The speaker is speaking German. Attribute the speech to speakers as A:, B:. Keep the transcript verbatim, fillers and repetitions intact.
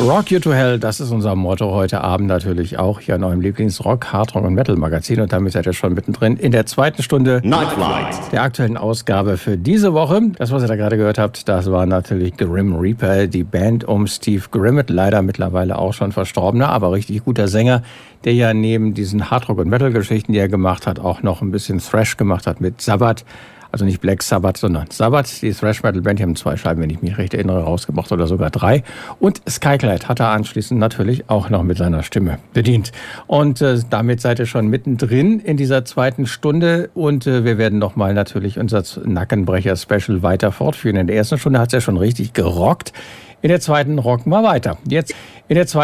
A: Rock You to Hell, das ist unser Motto heute Abend natürlich auch hier in eurem Lieblings-Rock, Hardrock und Metal-Magazin. Und damit seid ihr schon mittendrin in der zweiten Stunde
B: Nightflight,
A: der aktuellen Ausgabe für diese Woche. Das, was ihr da gerade gehört habt, das war natürlich Grim Reaper, die Band um Steve Grimmett, leider mittlerweile auch schon verstorbener, aber richtig guter Sänger, der ja neben diesen Hardrock- und Metal-Geschichten, die er gemacht hat, auch noch ein bisschen Thrash gemacht hat mit Sabbath. Also nicht Black Sabbath, sondern Sabbath, die Thrash-Metal-Band. Die haben zwei Scheiben, wenn ich mich recht erinnere, rausgebracht oder sogar drei. Und Skyclad hat er anschließend natürlich auch noch mit seiner Stimme bedient. Und äh, damit seid ihr schon mittendrin in dieser zweiten Stunde. Und äh, wir werden nochmal natürlich unser Nackenbrecher-Special weiter fortführen. In der ersten Stunde hat es ja schon richtig gerockt. In der zweiten rocken wir weiter. Jetzt in der zweiten